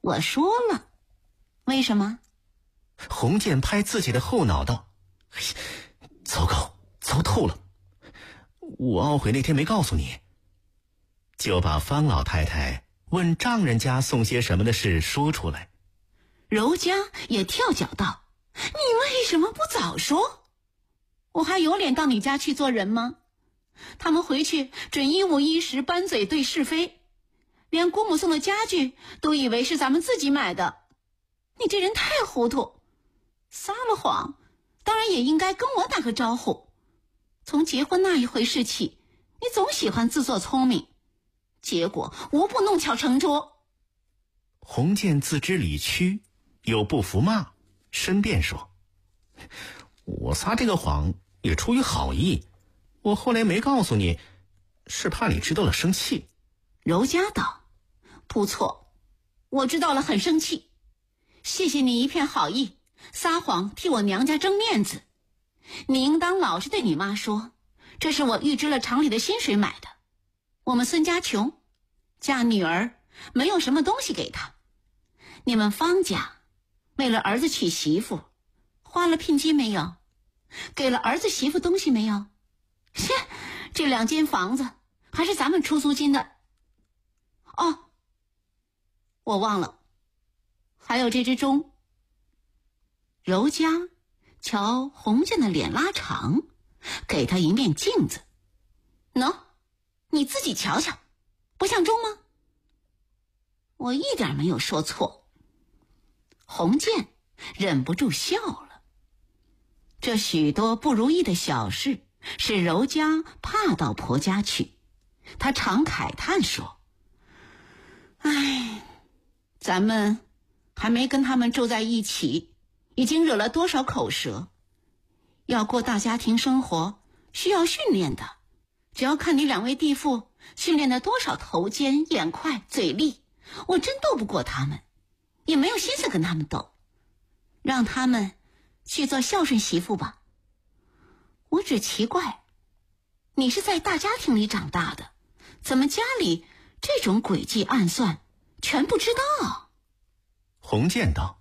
我说了。为什么？ 洪建拍自己的后脑道，糟糕，糟透了，我懊悔那天没告诉你。就把方老太太问丈人家送些什么的事说出来。 柔嘉也跳脚道，你为什么不早说？我还有脸到你家去做人吗？他们回去准一五一十搬嘴对是非，连姑母送的家具都以为是咱们自己买的。你这人太糊涂，撒了谎当然也应该跟我打个招呼。从结婚那一回事起，你总喜欢自作聪明，结果无不弄巧成拙。 洪建自知理屈，又不服骂，申辩说，我撒这个谎也出于好意，我后来没告诉你，是怕你知道了生气。 柔嘉道，不错，我知道了，很生气，谢谢你一片好意，撒谎替我娘家争面子。你应当老实对你妈说，这是我预支了厂里的薪水买的。我们孙家穷，嫁女儿没有什么东西给她。你们方家为了儿子娶媳妇，花了聘金没有？给了儿子媳妇东西没有？切，这2间房子还是咱们出租金的。哦，我忘了，还有这只钟。柔嘉瞧洪建的脸拉长，给他一面镜子，喏，你自己瞧瞧，不像钟吗？我一点没有说错。洪建忍不住笑了。这许多不如意的小事使柔嘉怕到婆家去，他常慨叹说，唉，咱们还没跟他们住在一起，已经惹了多少口舌。要过大家庭生活需要训练的，只要看你2位弟妇训练的多少头尖眼快嘴利，我真斗不过他们，也没有心思跟他们斗，让他们去做孝顺媳妇吧。我只奇怪，你是在大家庭里长大的，怎么家里这种诡计暗算全不知道？ 洪建道，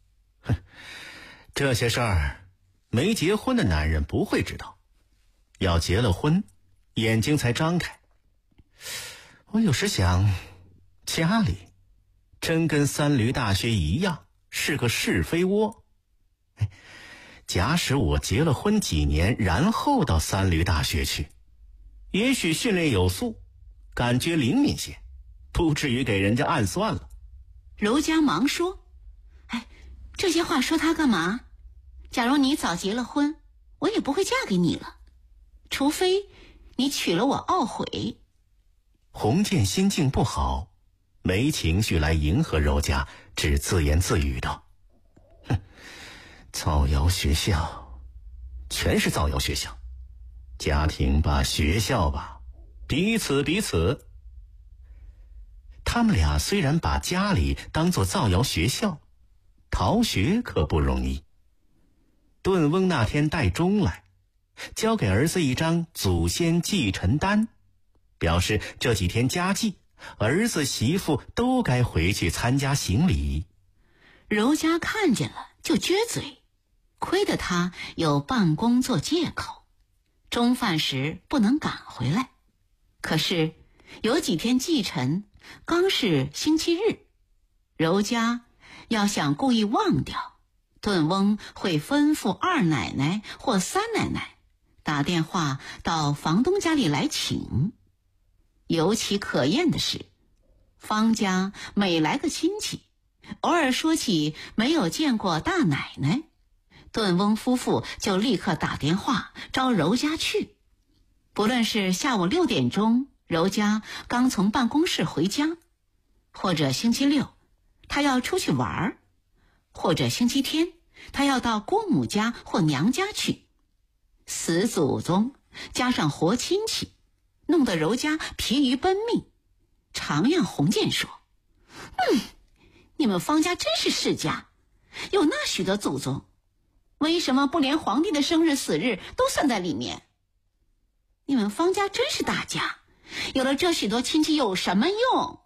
这些事儿没结婚的男人不会知道，要结了婚眼睛才张开。我有时想，家里真跟三驴大学一样，是个是非窝。假使我结了婚几年，然后到三驴大学去，也许训练有素，感觉灵敏些，不至于给人家暗算了。 柔嘉忙说，这些话说他干嘛？假如你早结了婚，我也不会嫁给你了，除非你娶了我懊悔。 洪建心境不好，没情绪来迎合柔嘉，只自言自语道，造谣学校，全是造谣学校，家庭吧，学校吧，彼此。他们俩虽然把家里当作造谣学校，逃学可不容易。顿翁那天带钟来，交给儿子一张祖先继承单，表示这几天家祭，儿子媳妇都该回去参加行礼。 柔嘉看见了就撅嘴，亏得他有办公做借口，中饭时不能赶回来。可是有几天忌辰，刚是星期日，柔嘉要想故意忘掉，顿翁会吩咐二奶奶或三奶奶打电话到房东家里来请。尤其可厌的是，方家每来个亲戚，偶尔说起没有见过大奶奶，顿翁夫妇就立刻打电话招柔嘉去。不论是下午6点钟柔嘉刚从办公室回家，或者星期六他要出去玩，或者星期天他要到姑母家或娘家去，死祖宗加上活亲戚，弄得柔嘉疲于奔命。常让洪建说，你们方家真是世家，有那许多祖宗，为什么不连皇帝的生日死日都算在里面？你们方家真是大家，有了这许多亲戚有什么用？